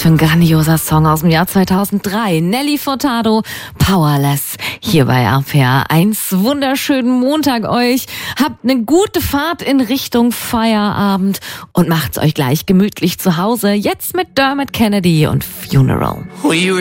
für ein grandioser Song aus dem Jahr 2003. Nelly Furtado, Powerless, hier bei RPR 1. Wunderschönen Montag euch. Habt eine gute Fahrt in Richtung Feierabend und macht's euch gleich gemütlich zu Hause. Jetzt mit Dermot Kennedy und Funeral.